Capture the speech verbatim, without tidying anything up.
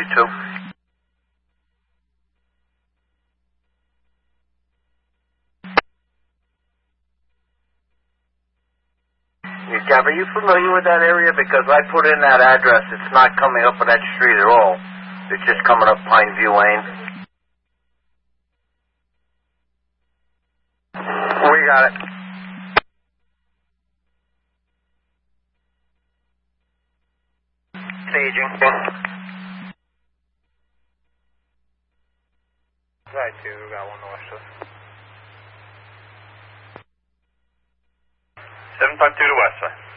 two. Are you familiar with that area? Because I put in that address. It's not coming up on that street at all. It's just coming up Pineview Lane. We got it. Staging. Right, two, we got one north. seven five two to west, sir.